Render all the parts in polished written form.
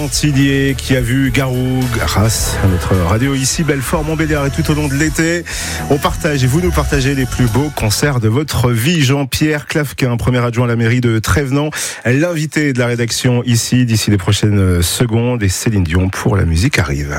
Tidier qui a vu Garou grâce à notre radio ici Belfort-Montbéliard, et tout au long de l'été on partage et vous nous partagez les plus beaux concerts de votre vie. Jean-Pierre Clavquin, premier adjoint à la mairie de Trévenans, l'invité de la rédaction ici d'ici les prochaines secondes, et Céline Dion pour la musique arrive.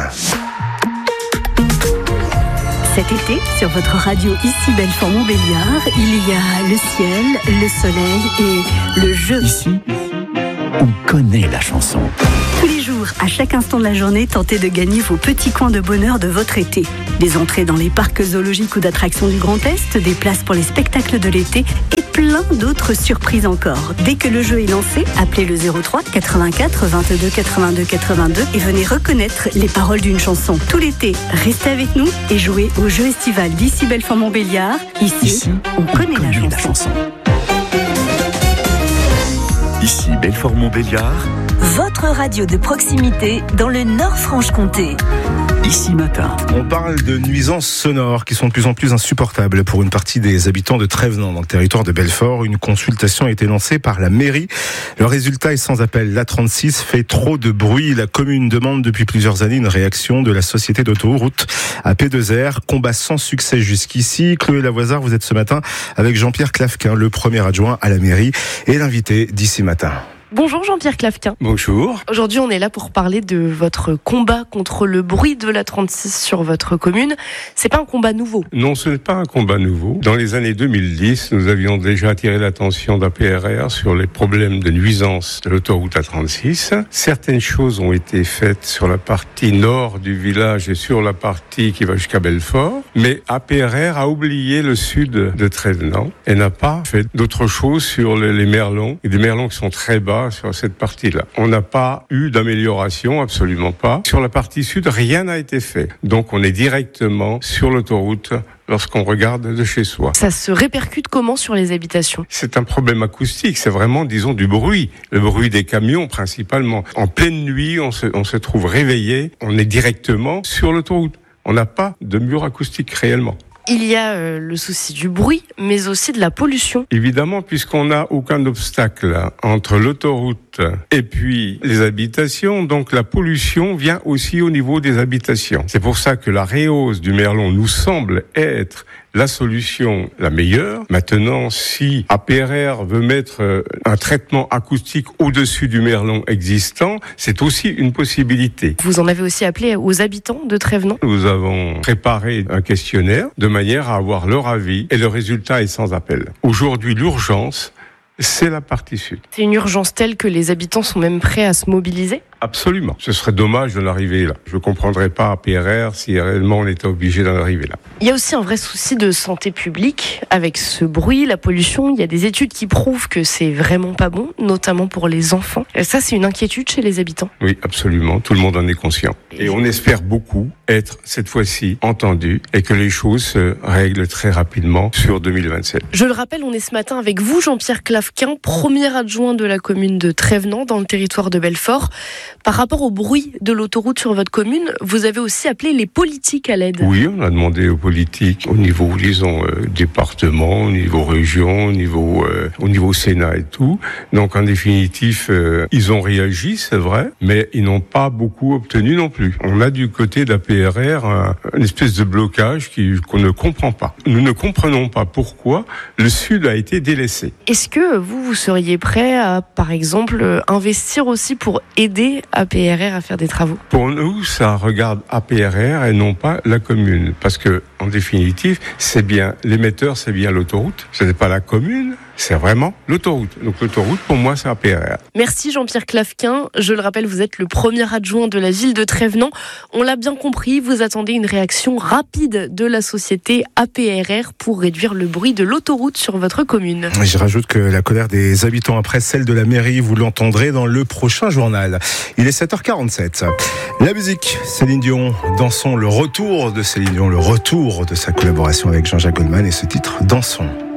Cet été, sur votre radio ici Belfort-Montbéliard, il y a le ciel, le soleil et le jeu. Ici, on connaît la chanson. Tous les jours, à chaque instant de la journée, tentez de gagner vos petits coins de bonheur de votre été. Des entrées dans les parcs zoologiques ou d'attractions du Grand Est, des places pour les spectacles de l'été et plein d'autres surprises encore. Dès que le jeu est lancé, appelez le 03 84 22 82 82 et venez reconnaître les paroles d'une chanson. Tout l'été, restez avec nous et jouez au jeu estival d'ici Belfort-Montbéliard. Ici, on connaît la chanson. Ici Belfort-Montbéliard, votre radio de proximité dans le Nord-Franche-Comté. Ici matin. On parle de nuisances sonores qui sont de plus en plus insupportables pour une partie des habitants de Trévenans dans le territoire de Belfort. Une consultation a été lancée par la mairie. Le résultat est sans appel. L'A36 fait trop de bruit. La commune demande depuis plusieurs années une réaction de la société d'autoroute AP2R. Combat sans succès jusqu'ici. Chloé Lavoisard, vous êtes ce matin avec Jean-Pierre Clavquin, le premier adjoint à la mairie et l'invité d'ici matin. Bonjour Jean-Pierre Clavquin. Bonjour. Aujourd'hui, on est là pour parler de votre combat contre le bruit de l'A36 sur votre commune. C'est pas un combat nouveau. Non, ce n'est pas un combat nouveau. Dans les années 2010, nous avions déjà attiré l'attention d'APRR sur les problèmes de nuisance de l'autoroute A36. Certaines choses ont été faites sur la partie nord du village et sur la partie qui va jusqu'à Belfort. Mais APRR a oublié le sud de Trévenans et n'a pas fait d'autres choses sur les merlons. Et des merlons qui sont très bas sur cette partie-là. On n'a pas eu d'amélioration, absolument pas. Sur la partie sud, rien n'a été fait. Donc on est directement sur l'autoroute lorsqu'on regarde de chez soi. Ça se répercute comment sur les habitations ? C'est un problème acoustique, c'est vraiment, disons, du bruit. Le bruit des camions, principalement. En pleine nuit, on se trouve réveillé, on est directement sur l'autoroute. On n'a pas de mur acoustique réellement. Il y a le souci du bruit, mais aussi de la pollution. Évidemment, puisqu'on n'a aucun obstacle entre l'autoroute et puis les habitations, donc la pollution vient aussi au niveau des habitations. C'est pour ça que la rehausse du merlon nous semble être la solution la meilleure. Maintenant, si APRR veut mettre un traitement acoustique au-dessus du merlon existant, c'est aussi une possibilité. Vous en avez aussi appelé aux habitants de Trévenans ? Nous avons préparé un questionnaire de manière à avoir leur avis et le résultat est sans appel. Aujourd'hui, l'urgence, c'est la partie sud. C'est une urgence telle que les habitants sont même prêts à se mobiliser ? Absolument. Ce serait dommage d'en arriver là. Je ne comprendrais pas APRR si réellement on était obligé d'en arriver là. Il y a aussi un vrai souci de santé publique avec ce bruit, la pollution. Il y a des études qui prouvent que c'est vraiment pas bon, notamment pour les enfants. Et ça, c'est une inquiétude chez les habitants. Oui, absolument. Tout le monde en est conscient. Et on espère beaucoup être, cette fois-ci, entendu et que les choses se règlent très rapidement sur 2027. Je le rappelle, on est ce matin avec vous, Jean-Pierre Clavquin, premier adjoint de la commune de Trévenans dans le territoire de Belfort. Par rapport au bruit de l'autoroute sur votre commune, vous avez aussi appelé les politiques à l'aide. Oui, on a demandé aux politiques au niveau, disons, département, au niveau région, au niveau Sénat et tout. Donc, en définitif, ils ont réagi, c'est vrai, mais ils n'ont pas beaucoup obtenu non plus. On a du côté d'APRR une espèce de blocage qu'on ne comprend pas. Nous ne comprenons pas pourquoi le Sud a été délaissé. Est-ce que vous seriez prêt à, par exemple, investir aussi pour aider APRR à faire des travaux? Pour nous, ça regarde APRR et non pas la commune. Parce que, en définitive, c'est bien l'émetteur, c'est bien l'autoroute. Ce n'est pas la commune, c'est vraiment l'autoroute. Donc l'autoroute, pour moi, c'est APRR. Merci Jean-Pierre Clavquin. Je le rappelle, vous êtes le premier adjoint de la ville de Trévenans. On l'a bien compris, vous attendez une réaction rapide de la société APRR pour réduire le bruit de l'autoroute sur votre commune. Je rajoute que la colère des habitants après celle de la mairie, vous l'entendrez dans le prochain journal. Il est 7h47. La musique, Céline Dion, dansons, le retour de Céline Dion, le retour de sa collaboration avec Jean-Jacques Goldman et ce titre, Dansons.